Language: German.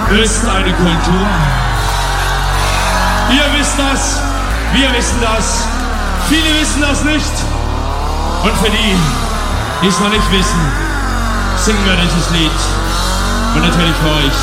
ist eine Kultur. Ihr wisst das, wir wissen das, viele wissen das nicht. Und für die, die es noch nicht wissen, singen wir dieses Lied. Und natürlich für euch.